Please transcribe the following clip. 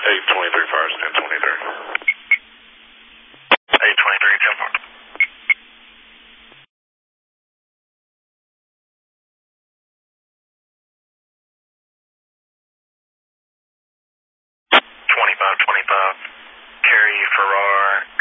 823 fires, 1023. 823, 10 2525, Carrie Farrar,